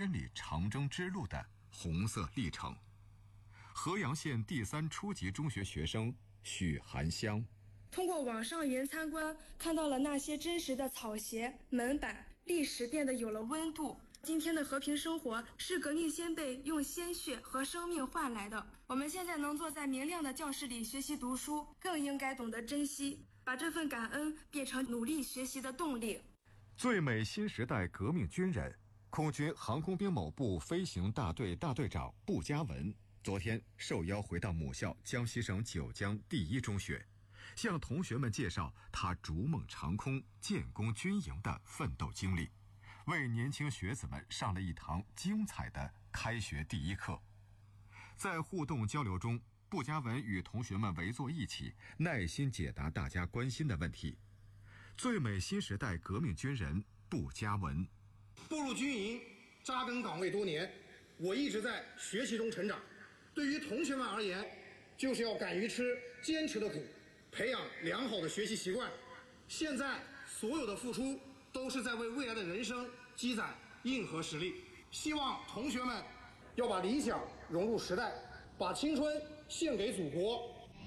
千里长征之路的红色历程。河阳县第3初级中学学生许寒香， 通过网上云参观，看到了那些真实的草鞋、门板，历史变得有了温度。今天的和平生活是革命先辈用鲜血和生命换来的。我们现在能坐在明亮的教室里学习读书，更应该懂得珍惜，把这份感恩变成努力学习的动力。 最美新时代革命军人，空军航空兵某部飞行大队大队长步家文昨天受邀回到母校江西省九江第1中学，向同学们介绍他逐梦长空、建功军营的奋斗经历，为年轻学子们上了一堂精彩的开学第一课。在互动交流中，步家文与同学们围坐一起，耐心解答大家关心的问题。最美新时代革命军人步家文， 步入军营，扎根岗位多年，我一直在学习中成长。对于同学们而言，就是要敢于吃坚持的苦，培养良好的学习习惯。现在所有的付出都是在为未来的人生积攒硬核实力。希望同学们要把理想融入时代，把青春献给祖国。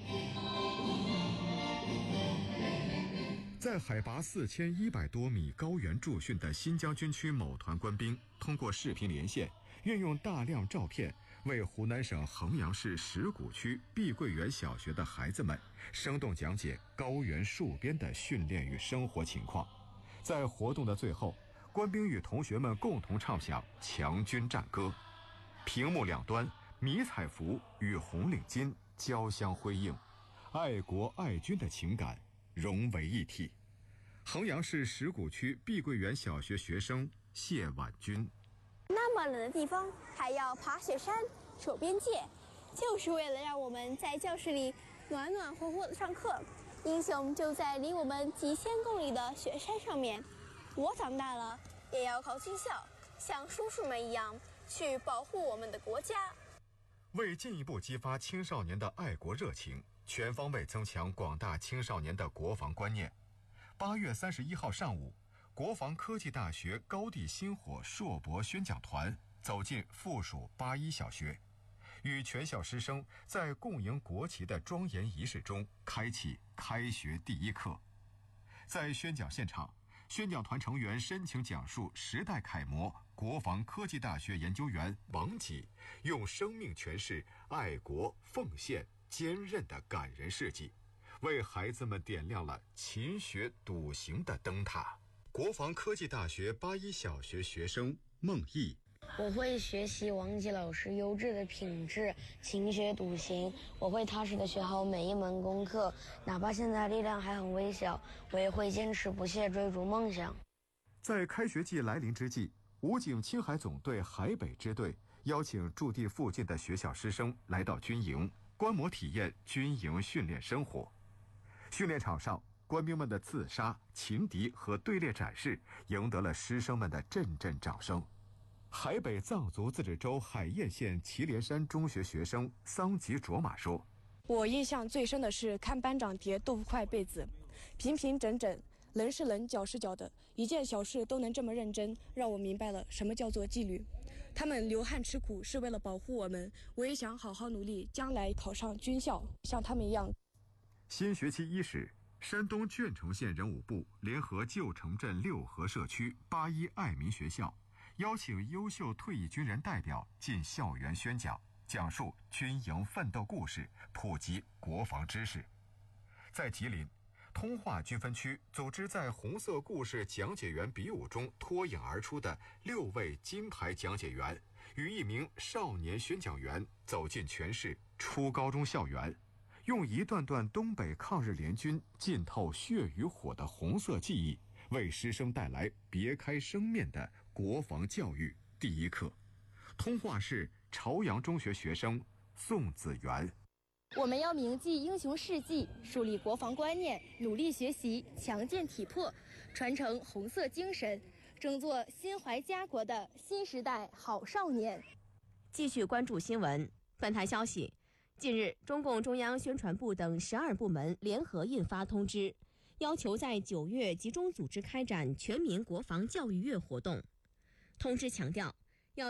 在海拔4100多米高原驻训的新疆军区某团官兵，通过视频连线，运用大量照片，为湖南省衡阳市石鼓区碧桂园小学的孩子们生动讲解高原戍边的训练与生活情况。在活动的最后，官兵与同学们共同唱响强军战歌，屏幕两端迷彩服与红领巾交相辉映，爱国爱军的情感融为一体。衡阳市石鼓区碧桂园小学学生谢婉君， 那么冷的地方还要爬雪山、守边界，就是为了让我们在教室里暖暖和和的上课。英雄就在离我们几千公里的雪山上面。我长大了也要考军校，像叔叔们一样去保护我们的国家。 为进一步激发青少年的爱国热情，全方位增强广大青少年的国防观念，8月31号上午，国防科技大学高地星火硕博宣讲团走进附属81小学，与全校师生在供迎国旗的庄严仪式中开启开学第一课。在宣讲现场，宣讲团成员深情讲述时代楷模国防科技大学研究员王吉用生命诠释爱国奉献坚韧的感人事迹，为孩子们点亮了勤学笃行的灯塔。国防科技大学81小学学生孟毅， 我会学习王吉老师优质的品质，勤学笃行。我会踏实的学好每一门功课，哪怕现在力量还很微小，我也会坚持不懈追逐梦想。 在开学季来临之际，武警青海总队海北支队邀请驻地附近的学校师生来到军营，观摩体验军营训练生活。训练场上，官兵们的刺杀、擒敌和队列展示赢得了师生们的阵阵掌声。海北藏族自治州海晏县祁连山中学学生桑吉卓玛说， 我印象最深的是看班长叠豆腐块被子，平平整整，人是人，脚是脚的，一件小事都能这么认真，让我明白了什么叫做纪律。他们流汗吃苦是为了保护我们，我也想好好努力，将来考上军校，像他们一样。 新学期伊始，山东鄄城县人武部联合旧城镇六合社区81爱民学校，邀请优秀退役军人代表进校园宣讲，讲述军营奋斗故事，普及国防知识。在吉林，通化军分区组织在红色故事讲解员比武中脱颖而出的6位金牌讲解员，与1名少年宣讲员走进全市初高中校园，用一段段东北抗日联军浸透血与火的红色记忆，为师生带来别开生面的国防教育第一课。通化市朝阳中学学生宋子元， 我们要铭记英雄事迹，树立国防观念，努力学习，强健体魄，传承红色精神，争做心怀家国的新时代好少年。 继续关注新闻。本台消息，近日，中共中央宣传部等12部门联合印发通知，要求在9月集中组织开展全民国防教育月活动。通知强调，